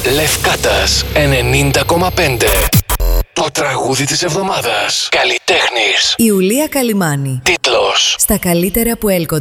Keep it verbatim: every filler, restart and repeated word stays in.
Λευκάτας ενενήντα κόμμα πέντε. Το τραγούδι της εβδομάδας. Καλλιτέχνης Ιουλία Καλυμάνη. Τίτλος: Στα καλύτερα που έλκονται.